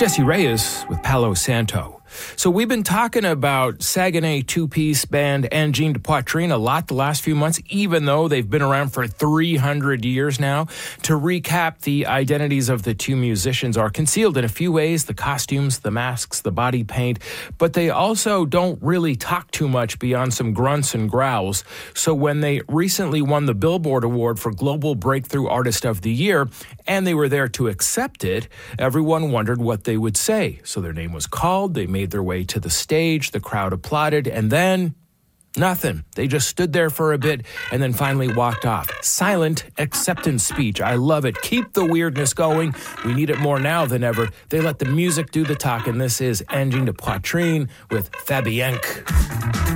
Jesse Reyes with Palo Santo. So we've been talking about Saguenay two-piece band Engine de Poitrine a lot the last few months, even though they've been around for 300 years now. To recap, the identities of the two musicians are concealed in a few ways: the costumes, the masks, the body paint, but they also don't really talk too much beyond some grunts and growls. So when they recently won the Billboard Award for Global Breakthrough Artist of the Year, and they were there to accept it, everyone wondered what they would say. So their name was called, they made their way to the stage, the crowd applauded, and then nothing. They just stood there for a bit and then finally walked off. Silent acceptance speech. I love it. Keep the weirdness going. We need it more now than ever. They let the music do the talking. This is Engine de Poitrine with Fabienque.